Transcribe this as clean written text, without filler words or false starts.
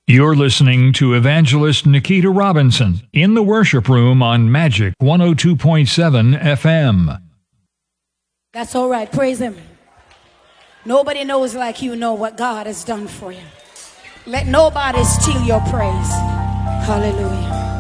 You're listening to Evangelist Nikita Robinson in the worship room on Magic 102.7 FM. That's all right. Praise Him. Nobody knows like you know what God has done for you. Let nobody steal your praise. Hallelujah.